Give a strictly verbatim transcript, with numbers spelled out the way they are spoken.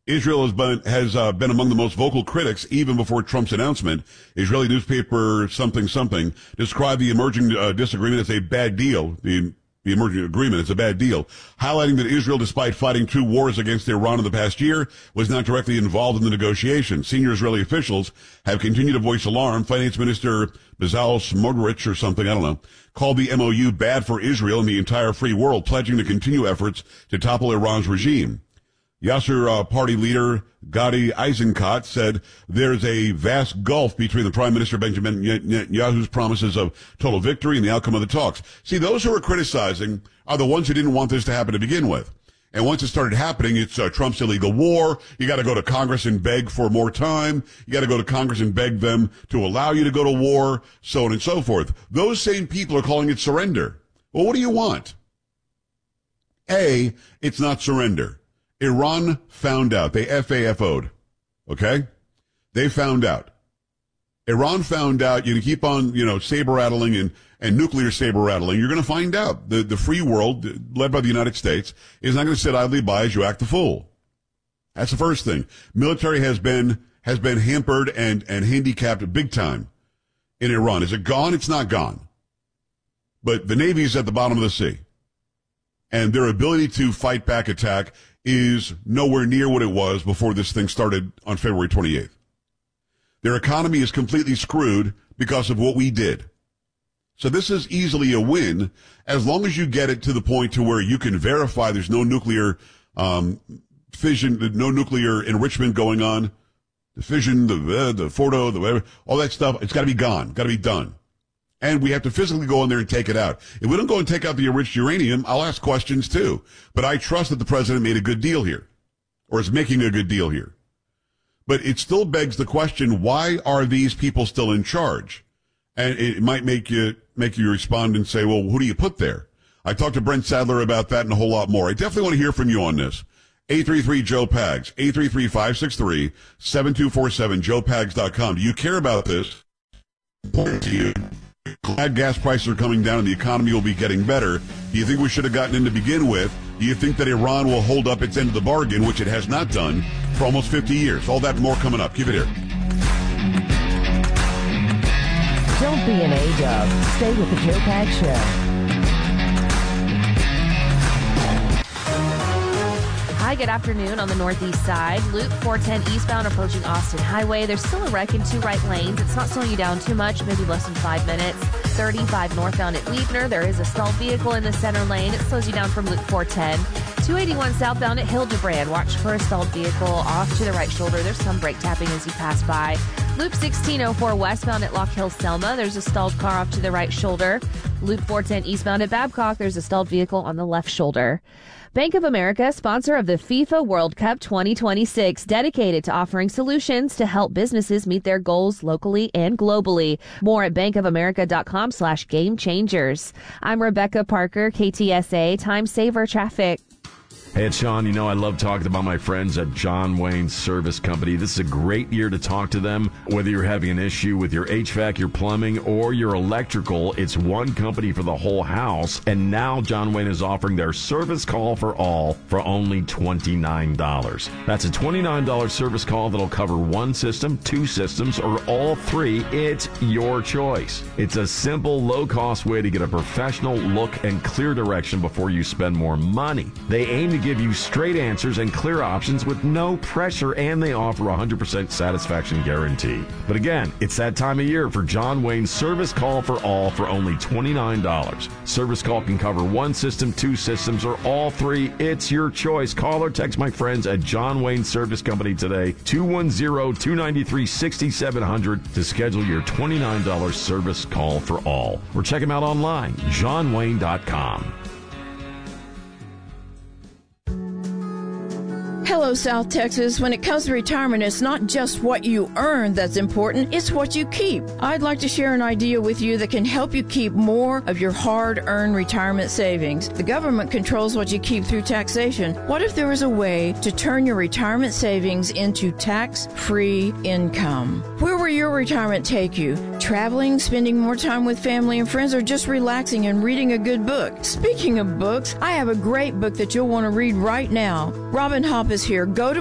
Israel has been, has uh, been among the most vocal critics even before Trump's announcement. Israeli newspaper something something described the emerging uh, disagreement as a bad deal. The The emerging agreement is a bad deal, highlighting that Israel, despite fighting two wars against Iran in the past year, was not directly involved in the negotiations. Senior Israeli officials have continued to voice alarm. Finance Minister Bezalel Smotrich or something, I don't know, called the M O U bad for Israel and the entire free world, pledging to continue efforts to topple Iran's regime. Yasser uh, party leader Gadi Eisenkot said there's a vast gulf between the Prime Minister Benjamin Netanyahu's promises of total victory and the outcome of the talks. See, those who are criticizing are the ones who didn't want this to happen to begin with. And once it started happening, it's uh, Trump's illegal war. You got to go to Congress and beg for more time. You got to go to Congress and beg them to allow you to go to war, so on and so forth. Those same people are calling it surrender. Well, what do you want? A, it's not surrender. Iran found out. They F A F O'd. Okay? They found out. Iran found out. You keep on, you know, saber rattling and, and nuclear saber rattling. You're going to find out. The, the free world, led by the United States, is not going to sit idly by as you act the fool. That's the first thing. Military has been, has been hampered and, and handicapped big time in Iran. Is it gone? It's not gone. But the Navy is at the bottom of the sea. And their ability to fight back attack is nowhere near what it was before this thing started on February twenty-eighth. Their economy is completely screwed because of what we did. So this is easily a win as long as you get it to the point to where you can verify there's no nuclear um, fission, no nuclear enrichment going on. The fission, the uh, the Fordo, the whatever, all that stuff, it's got to be gone, got to be done. And we have to physically go in there and take it out. If we don't go and take out the enriched uranium, I'll ask questions too. But I trust that the president made a good deal here, or is making a good deal here. But it still begs the question, why are these people still in charge? And it might make you, make you respond and say, well, who do you put there? I talked to Brent Sadler about that and a whole lot more. I definitely want to hear from you on this. eight three three Joe Pags, eight three three, five six three, seven two four seven, joe pags dot com. Do you care about this? Important to you. Glad gas prices are coming down and the economy will be getting better. Do you think we should have gotten in to begin with? Do you think that Iran will hold up its end of the bargain, which it has not done for almost fifty years? All that and more coming up. Keep it here. Don't be an A-dub. Stay with the Joe Pags Show. Hi, good afternoon on the northeast side. Loop four ten eastbound approaching Austin Highway. There's still a wreck in two right lanes. It's not slowing you down too much, maybe less than five minutes. thirty-five northbound at Liebner. There is a stalled vehicle in the center lane. It slows you down from Loop four ten. two eighty-one southbound at Hildebrand. Watch for a stalled vehicle off to the right shoulder. There's some brake tapping as you pass by. Loop sixteen oh four westbound at Lock Hill Selma. There's a stalled car off to the right shoulder. Loop four ten eastbound at Babcock. There's a stalled vehicle on the left shoulder. Bank of America, sponsor of the FIFA World Cup twenty twenty-six, dedicated to offering solutions to help businesses meet their goals locally and globally. More at bankofamerica.com slash game changers. I'm Rebecca Parker, K T S A, Time Saver Traffic. Hey, it's Sean. You know I love talking about my friends at John Wayne Service Company. This is a great year to talk to them. Whether you're having an issue with your H V A C, your plumbing, or your electrical, it's one company for the whole house. And now John Wayne is offering their service call for all for only twenty-nine dollars. That's a twenty-nine dollars service call that'll cover one system, two systems, or all three. It's your choice. It's a simple, low-cost way to get a professional look and clear direction before you spend more money. They aim to give you straight answers and clear options with no pressure, and they offer a one hundred percent satisfaction guarantee. But again, it's that time of year for John Wayne's Service Call for All for only twenty-nine dollars. Service call can cover one system, two systems, or all three. It's your choice. Call or text my friends at John Wayne Service Company today, two one zero, two nine three, six seven zero zero to schedule your twenty-nine dollars service call for all. Or check them out online, john wayne dot com. Hello, South Texas. When it comes to retirement, it's not just what you earn that's important, it's what you keep. I'd like to share an idea with you that can help you keep more of your hard-earned retirement savings. The government controls what you keep through taxation. What if there was a way to turn your retirement savings into tax-free income? Where will your retirement take you? Traveling, spending more time with family and friends, or just relaxing and reading a good book? Speaking of books, I have a great book that you'll want to read right now. Robin Hopp is here. Go to